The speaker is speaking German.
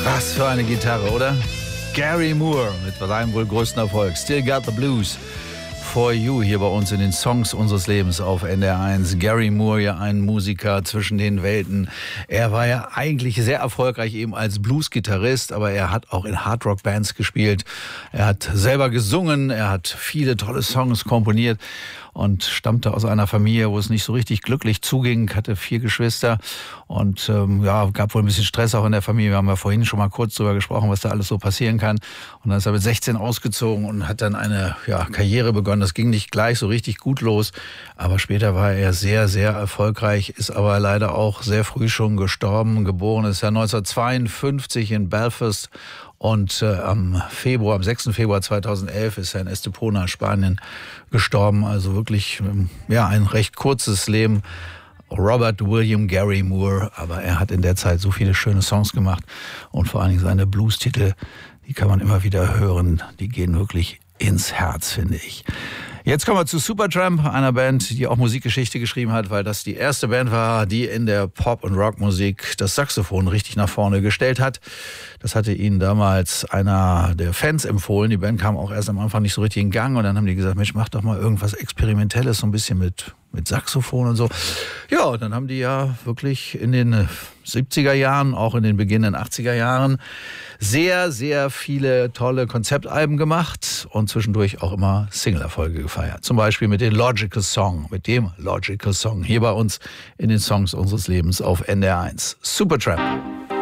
Was für eine Gitarre, oder? Gary Moore mit seinem wohl größten Erfolg. Still Got the Blues for You hier bei uns in den Songs unseres Lebens auf NDR1. Gary Moore, ja ein Musiker zwischen den Welten. Er war ja eigentlich sehr erfolgreich eben als Blues-Gitarrist, aber er hat auch in Hardrock-Bands gespielt. Er hat selber gesungen, er hat viele tolle Songs komponiert und stammte aus einer Familie, wo es nicht so richtig glücklich zuging, hatte 4 Geschwister und gab wohl ein bisschen Stress auch in der Familie. Wir haben ja vorhin schon mal kurz drüber gesprochen, was da alles so passieren kann. Und dann ist er mit 16 ausgezogen und hat dann eine Karriere begonnen. Das ging nicht gleich so richtig gut los, aber später war er sehr, sehr erfolgreich, ist aber leider auch sehr früh schon gestorben. Geboren ist er 1952 in Belfast. Und am 6. Februar 2011 ist er in Estepona, Spanien, gestorben. Also wirklich ein recht kurzes Leben. Robert William Gary Moore. Aber er hat in der Zeit so viele schöne Songs gemacht. Und vor allen Dingen seine Blues-Titel, die kann man immer wieder hören. Die gehen wirklich ins Herz, finde ich. Jetzt kommen wir zu Supertramp, einer Band, die auch Musikgeschichte geschrieben hat, weil das die erste Band war, die in der Pop- und Rockmusik das Saxophon richtig nach vorne gestellt hat. Das hatte ihnen damals einer der Fans empfohlen. Die Band kam auch erst am Anfang nicht so richtig in Gang und dann haben die gesagt, Mensch, mach doch mal irgendwas Experimentelles, so ein bisschen mit Saxophon und so. Ja, und dann haben die ja wirklich in den 70er Jahren, auch in den beginnenden 80er Jahren sehr, sehr viele tolle Konzeptalben gemacht und zwischendurch auch immer Single-Erfolge gefeiert. Zum Beispiel mit dem Logical Song hier bei uns in den Songs unseres Lebens auf NDR1. Supertramp.